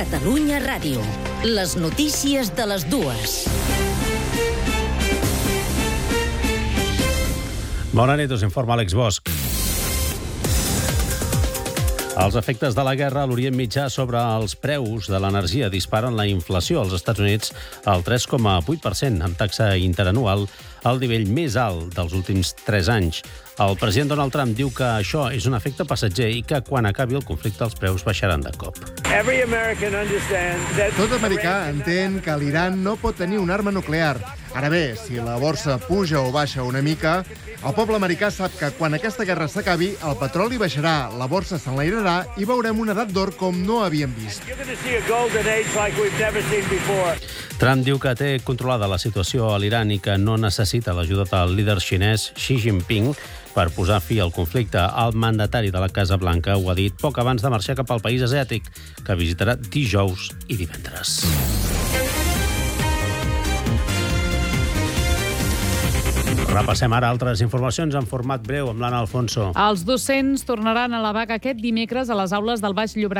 Catalunya Ràdio. Les notícies de les dues. Bona nit, us informa Àlex Bosch. Els efectes de la guerra a l'Orient Mitjà sobre els preus de l'energia disparen la inflació als Estats Units al 3,8%, amb taxa interanual al nivell més alt dels últims 3 anys. El president Donald Trump diu que això és un efecte passatger i que quan acabi el conflicte els preus baixaran de cop. Tot americà entén que l'Iran no pot tenir una arma nuclear. Ara bé, si la borsa puja o baixa una mica, el poble americà sap que quan aquesta guerra s'acabi, el petroli baixarà, la borsa s'enlairarà i veurem una edat d'or com no havíem vist. Trump diu que té controlada la situació a l'Iran i que no necessita l'ajuda del líder xinès Xi Jinping per posar fi al conflicte. El mandatari de la Casa Blanca ho ha dit poc abans de marxar cap al país asiàtic, que visitarà dijous i divendres. Repassem ara altres informacions en format breu amb l'Anna Alfonso. Els docents tornaran a la vaga aquest dimecres a les aules del Baix Llobregat.